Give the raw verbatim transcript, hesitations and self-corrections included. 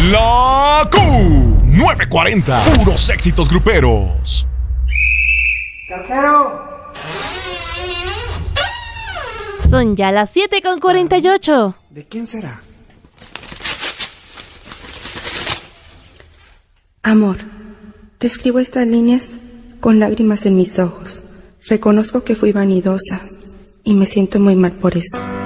La Q nueve cuarenta, puros éxitos gruperos. ¡Cartero! Son ya las siete con cuarenta y ocho. ¿De quién será? Amor, te escribo estas líneas con lágrimas en mis ojos. Reconozco que fui vanidosa y me siento muy mal por eso.